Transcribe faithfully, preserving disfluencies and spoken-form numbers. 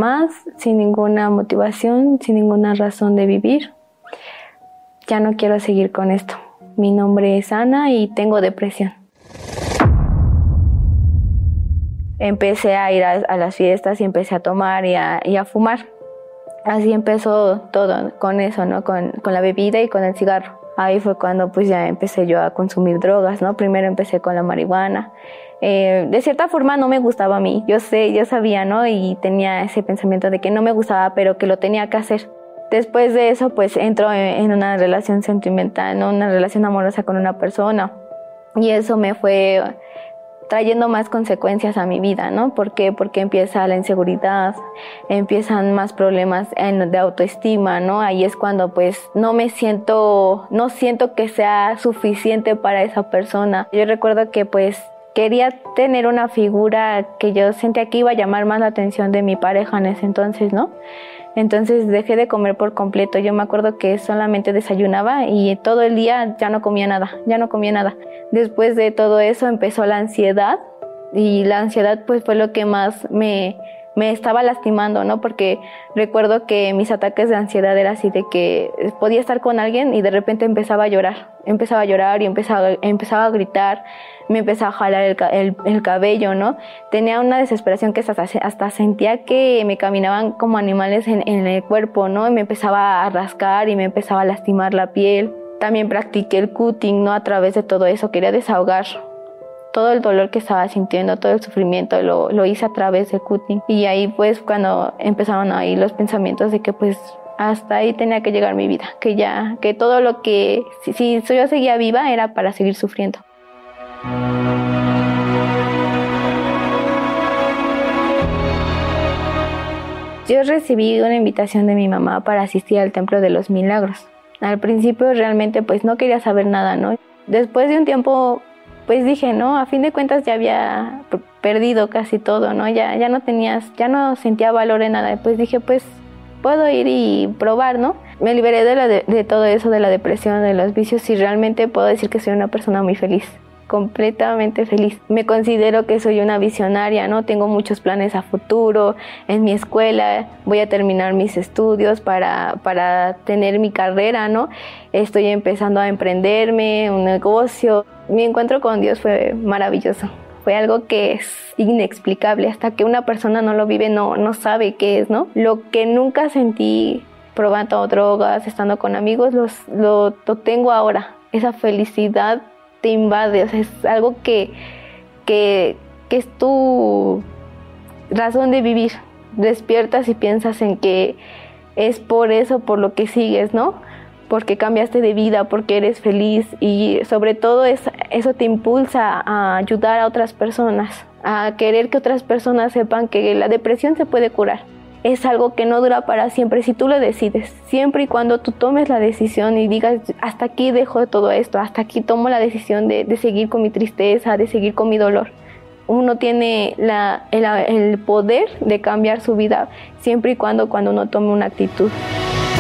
más, sin ninguna motivación, sin ninguna razón de vivir. Ya no quiero seguir con esto. Mi nombre es Ana y tengo depresión. Empecé a ir a, a las fiestas y empecé a tomar y a, y a fumar. Así empezó todo con eso, ¿no? Con, con la bebida y con el cigarro. Ahí fue cuando pues ya empecé yo a consumir drogas, ¿no? Primero empecé con la marihuana. Eh, de cierta forma no me gustaba a mí. Yo sé, yo sabía, ¿no? Y tenía ese pensamiento de que no me gustaba, pero que lo tenía que hacer. Después de eso, pues entro en una relación sentimental, ¿no? Una relación amorosa con una persona. Y eso me fue trayendo más consecuencias a mi vida, ¿no? ¿Por qué? Porque empieza la inseguridad, empiezan más problemas en, de autoestima, ¿no? Ahí es cuando pues no me siento, no siento que sea suficiente para esa persona. Yo recuerdo que pues quería tener una figura que yo sentía que iba a llamar más la atención de mi pareja en ese entonces, ¿no? Entonces dejé de comer por completo. Yo me acuerdo que solamente desayunaba y todo el día ya no comía nada, ya no comía nada. Después de todo eso empezó la ansiedad y la ansiedad pues fue lo que más me, me estaba lastimando, ¿no? Porque recuerdo que mis ataques de ansiedad era así de que podía estar con alguien y de repente empezaba a llorar. Empezaba a llorar y empezaba, empezaba a gritar, me empezaba a jalar el, el, el cabello, ¿no? Tenía una desesperación que hasta, hasta sentía que me caminaban como animales en, en el cuerpo, ¿no? Y me empezaba a rascar y me empezaba a lastimar la piel. También practiqué el cutting, ¿no? A través de todo eso quería desahogar todo el dolor que estaba sintiendo, todo el sufrimiento, lo, lo hice a través del cutting. Y ahí pues cuando empezaron ahí los pensamientos de que pues hasta ahí tenía que llegar mi vida, que ya, que todo lo que, si, si yo seguía viva era para seguir sufriendo. Yo recibí una invitación de mi mamá para asistir al Templo de los Milagros. Al principio realmente pues no quería saber nada, ¿no? Después de un tiempo pues dije, no, a fin de cuentas ya había perdido casi todo, ¿no? Ya, ya no tenías, ya no sentía valor en nada. Pues dije, pues puedo ir y probar, ¿no? Me liberé de, la de, de todo eso, de la depresión, de los vicios y realmente puedo decir que soy una persona muy feliz. Completamente feliz. Me considero que soy una visionaria, ¿no? Tengo muchos planes a futuro. En mi escuela voy a terminar mis estudios para, para tener mi carrera, ¿no? Estoy empezando a emprenderme un negocio. Mi encuentro con Dios fue maravilloso. Fue algo que es inexplicable. Hasta que una persona no lo vive, no, no sabe qué es, ¿no? Lo que nunca sentí probando drogas, estando con amigos, los, lo, lo tengo ahora. Esa felicidad te invade, o sea, es algo que, que, que es tu razón de vivir. Despiertas y piensas en que es por eso, por lo que sigues, ¿no? Porque cambiaste de vida, porque eres feliz y sobre todo es, eso te impulsa a ayudar a otras personas, a querer que otras personas sepan que la depresión se puede curar. Es algo que no dura para siempre si tú lo decides, siempre y cuando tú tomes la decisión y digas hasta aquí dejo todo esto, hasta aquí tomo la decisión de, de seguir con mi tristeza, de seguir con mi dolor. Uno tiene la, el, el poder de cambiar su vida siempre y cuando, cuando uno tome una actitud.